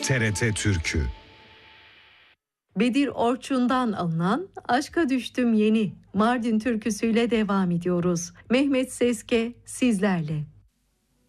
TRT Türkü. Bedir Orçun'dan alınan Aşka Düştüm Yeni Mardin türküsüyle devam ediyoruz. Mehmet Seske sizlerle.